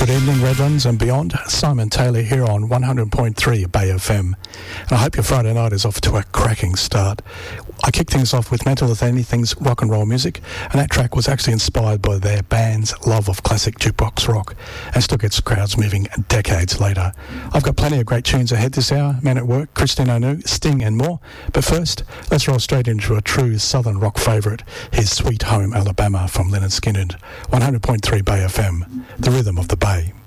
Good evening, Redlands and beyond. Simon Taylor here on 100.3 Bay FM. And I hope your Friday night is off to a cracking start. I kicked things off with Mental As Anything's rock and roll music, and that track was actually inspired by their band's love of classic jukebox rock and still gets crowds moving decades later. I've got plenty of great tunes ahead this hour. Men at Work, Christine O'Neill, Sting and more. But first, let's roll straight into a true southern rock favourite, his Sweet Home Alabama from Lynyrd Skynyrd. 100.3 Bay FM, the rhythm of the Bay.